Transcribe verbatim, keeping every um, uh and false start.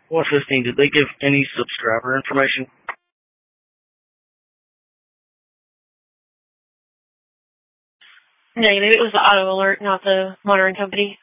one fifteen, did they give any subscriber information? Negative. It was the auto alert, not the monitoring company.